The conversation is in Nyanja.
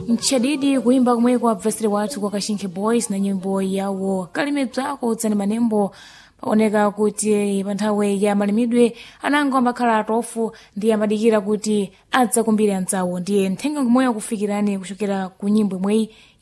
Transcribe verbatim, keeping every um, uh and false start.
mchadidi kuimba kumwe kwa abvesere wathu kwa Kashinkhe Boys na nyimbo yawo kalimidwe ako tsani manembo paoneka kuti pa nthawi ya malimidwe anango amakhala atofu ndi amadikira kuti adzakumbire anzawo ndiye nthenga kumwe kufikirani kuchokera ku nyimbo imweyi